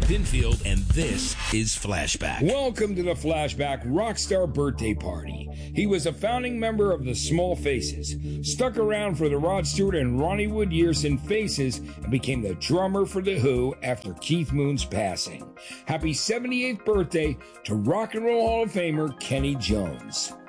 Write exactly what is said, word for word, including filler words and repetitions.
Pinfield, and this is Flashback. Welcome to the Flashback Rockstar Birthday Party. He was a founding member of the Small Faces, stuck around for the Rod Stewart and Ronnie Wood years in Faces, and became the drummer for The Who after Keith Moon's passing. Happy seventy-eighth birthday to Rock and Roll Hall of Famer Kenny Jones.